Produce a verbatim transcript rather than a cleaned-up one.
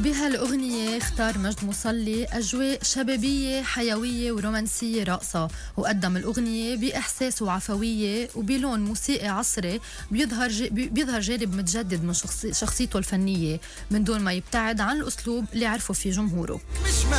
وبهالأغنية اختار مجد مصلي أجواء شبابية حيوية ورومانسية راقصة، وقدم الأغنية بإحساس وعفوية وبلون موسيقي عصري بيظهر بيظهر جانب متجدد من شخصيته الفنية من دون ما يبتعد عن الأسلوب اللي عرفه فيه جمهوره.